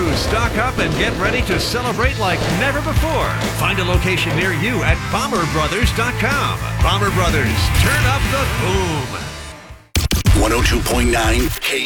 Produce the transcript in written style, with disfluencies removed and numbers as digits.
crews stock up and get ready to celebrate like never before. Find a location near you at BomberBrothers.com. Bomber Brothers, turn up the boom. 102.9 K